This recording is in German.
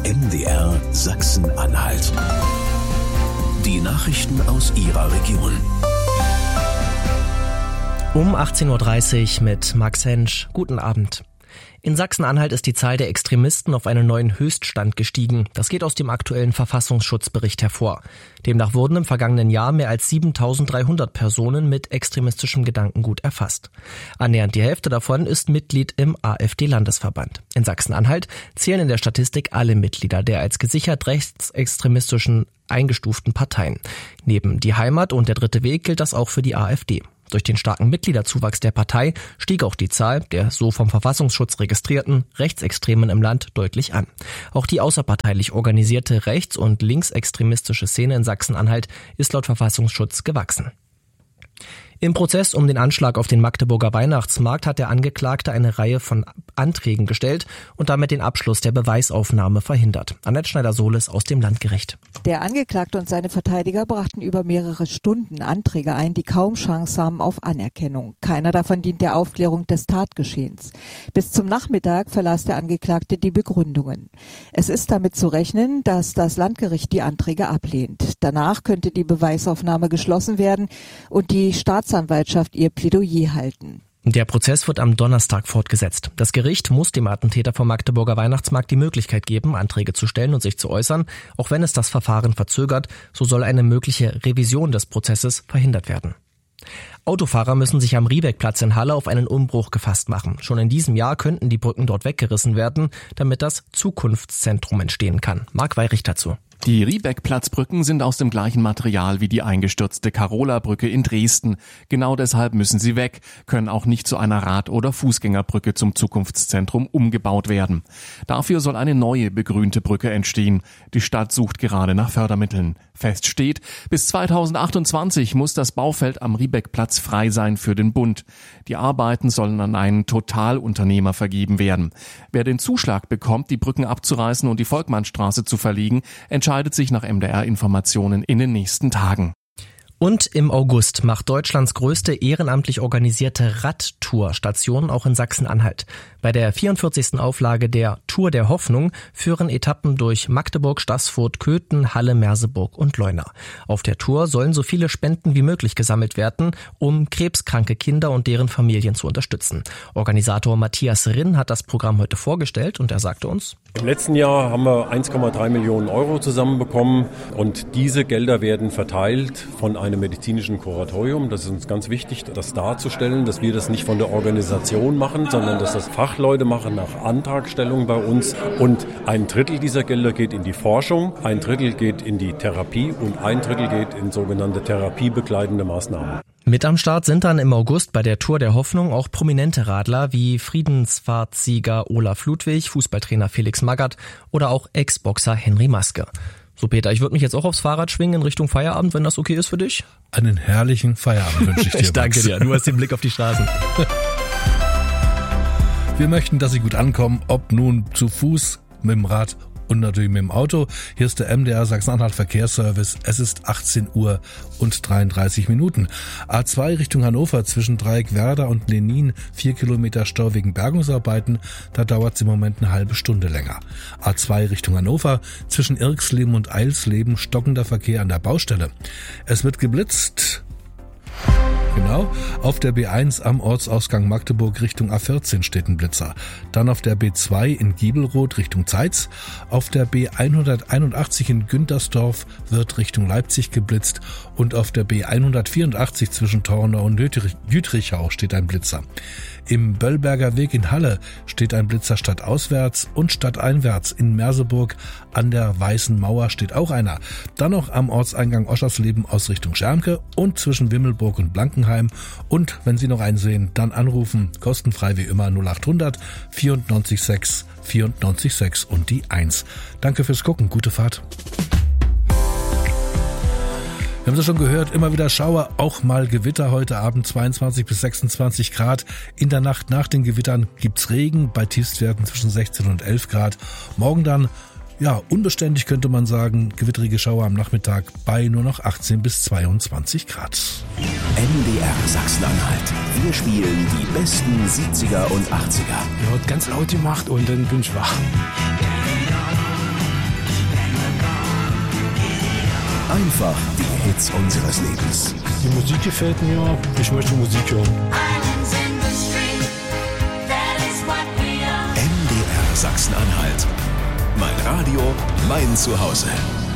MDR Sachsen-Anhalt. Die Nachrichten aus Ihrer Region. Um 18.30 Uhr mit Max Hensch. Guten Abend. In Sachsen-Anhalt ist die Zahl der Extremisten auf einen neuen Höchststand gestiegen. Das geht aus dem aktuellen Verfassungsschutzbericht hervor. Demnach wurden im vergangenen Jahr mehr als 7.300 Personen mit extremistischem Gedankengut erfasst. Annähernd die Hälfte davon ist Mitglied im AfD-Landesverband. In Sachsen-Anhalt zählen in der Statistik alle Mitglieder der als gesichert rechtsextremistischen eingestuften Parteien. Neben Die Heimat und der Dritte Weg gilt das auch für die AfD. Durch den starken Mitgliederzuwachs der Partei stieg auch die Zahl der so vom Verfassungsschutz registrierten Rechtsextremen im Land deutlich an. Auch die außerparteilich organisierte rechts- und linksextremistische Szene in Sachsen-Anhalt ist laut Verfassungsschutz gewachsen. Im Prozess um den Anschlag auf den Magdeburger Weihnachtsmarkt hat der Angeklagte eine Reihe von Anträgen gestellt und damit den Abschluss der Beweisaufnahme verhindert. Annette Schneider-Sohles aus dem Landgericht. Der Angeklagte und seine Verteidiger brachten über mehrere Stunden Anträge ein, die kaum Chance haben auf Anerkennung. Keiner davon dient der Aufklärung des Tatgeschehens. Bis zum Nachmittag verlas der Angeklagte die Begründungen. Es ist damit zu rechnen, dass das Landgericht die Anträge ablehnt. Danach könnte die Beweisaufnahme geschlossen werden und die Staatsanwaltschaft ihr Plädoyer halten. Der Prozess wird am Donnerstag fortgesetzt. Das Gericht muss dem Attentäter vom Magdeburger Weihnachtsmarkt die Möglichkeit geben, Anträge zu stellen und sich zu äußern. Auch wenn es das Verfahren verzögert, so soll eine mögliche Revision des Prozesses verhindert werden. Autofahrer müssen sich am Riebeckplatz in Halle auf einen Umbruch gefasst machen. Schon in diesem Jahr könnten die Brücken dort weggerissen werden, damit das Zukunftszentrum entstehen kann. Marc Weyrich dazu. Die Riebeckplatzbrücken sind aus dem gleichen Material wie die eingestürzte Carola-Brücke in Dresden. Genau deshalb müssen sie weg, können auch nicht zu einer Rad- oder Fußgängerbrücke zum Zukunftszentrum umgebaut werden. Dafür soll eine neue begrünte Brücke entstehen. Die Stadt sucht gerade nach Fördermitteln. Fest steht, bis 2028 muss das Baufeld am Riebeckplatz frei sein für den Bund. Die Arbeiten sollen an einen Totalunternehmer vergeben werden. Wer den Zuschlag bekommt, die Brücken abzureißen und die Volkmannstraße zu verlegen, entscheidet sich nach MDR-Informationen in den nächsten Tagen. Und im August macht Deutschlands größte ehrenamtlich organisierte Radtour Station auch in Sachsen-Anhalt. Bei der 44. Auflage der Tour der Hoffnung führen Etappen durch Magdeburg, Staßfurt, Köthen, Halle, Merseburg und Leuna. Auf der Tour sollen so viele Spenden wie möglich gesammelt werden, um krebskranke Kinder und deren Familien zu unterstützen. Organisator Matthias Rinn hat das Programm heute vorgestellt und er sagte uns: Im letzten Jahr haben wir 1,3 Millionen Euro zusammenbekommen und diese Gelder werden verteilt von einem medizinischen Kuratorium. Das ist uns ganz wichtig, das darzustellen, dass wir das nicht von der Organisation machen, sondern dass das Fachleute machen nach Antragstellung bei uns. Und 1/3 dieser Gelder geht in die Forschung, 1/3 geht in die Therapie und 1/3 geht in sogenannte therapiebegleitende Maßnahmen. Mit am Start sind dann im August bei der Tour der Hoffnung auch prominente Radler wie Friedensfahrtsieger Olaf Ludwig, Fußballtrainer Felix Magath oder auch Ex-Boxer Henry Maske. So Peter, ich würde mich jetzt auch aufs Fahrrad schwingen in Richtung Feierabend, wenn das okay ist für dich. Einen herrlichen Feierabend wünsche ich dir. Ich danke dir, du hast den Blick auf die Straßen. Wir möchten, dass Sie gut ankommen, ob nun zu Fuß, mit dem Rad und natürlich mit dem Auto. Hier ist der MDR Sachsen-Anhalt Verkehrsservice. Es ist 18 Uhr und 33 Minuten. A2 Richtung Hannover zwischen Dreieckwerder und Lenin, 4 Kilometer Stau wegen Bergungsarbeiten. Da dauert es im Moment eine halbe Stunde länger. A2 Richtung Hannover zwischen Irksleben und Eilsleben stockender Verkehr an der Baustelle. Es wird geblitzt. Genau, auf der B1 am Ortsausgang Magdeburg Richtung A14 steht ein Blitzer. Dann auf der B2 in Giebelroth Richtung Zeitz. Auf der B181 in Güntersdorf wird Richtung Leipzig geblitzt. Und auf der B184 zwischen Tornau und Jütrichau steht ein Blitzer. Im Böllberger Weg in Halle steht ein Blitzer stadtauswärts und stadteinwärts. In Merseburg an der Weißen Mauer steht auch einer. Dann noch am Ortseingang Oschersleben aus Richtung Schermke und zwischen Wimmelburg und Blankenheim. Und wenn Sie noch einen sehen, dann anrufen, kostenfrei wie immer 0800 94 6 94 6 und die 1. Danke fürs Gucken, gute Fahrt. Wir haben es schon gehört, immer wieder Schauer, auch mal Gewitter heute Abend, 22 bis 26 Grad. In der Nacht nach den Gewittern gibt's Regen, bei Tiefstwerten zwischen 16 und 11 Grad. Morgen dann, ja, unbeständig könnte man sagen, gewitterige Schauer am Nachmittag bei nur noch 18 bis 22 Grad. MDR Sachsen-Anhalt. Wir spielen die besten 70er und 80er. Er hat ganz laut gemacht und dann bin ich wach. Einfach die Hits unseres Lebens. Die Musik gefällt mir, ich möchte Musik hören. MDR Sachsen-Anhalt. Mein Radio, mein Zuhause.